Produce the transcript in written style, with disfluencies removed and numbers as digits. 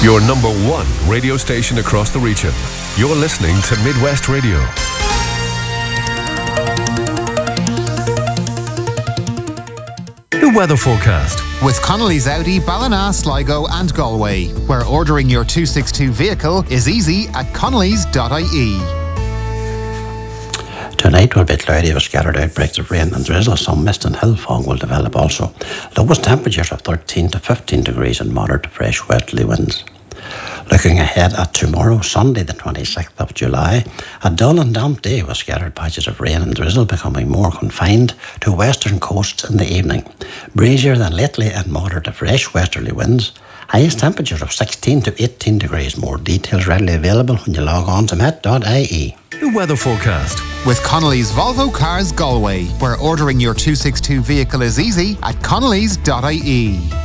Your number one radio station across the region. You're listening to Midwest Radio. The weather forecast. With Connolly's Audi, Ballina, Sligo and Galway, where ordering your 262 vehicle is easy at connellys.ie. Tonight will be cloudy with scattered outbreaks of rain and drizzle. Some mist and hill fog will develop also. Lowest temperatures of 13 to 15 degrees and moderate to fresh westerly winds. Looking ahead at tomorrow, Sunday the 26th of July, a dull and damp day with scattered patches of rain and drizzle becoming more confined to western coasts in the evening. Breezier than lately and moderate to fresh westerly winds. Highest temperatures of 16 to 18 degrees. More details readily available when you log on to met.ie. The weather forecast. With Connolly's Volvo Cars Galway, where ordering your 262 vehicle is easy at connellys.ie.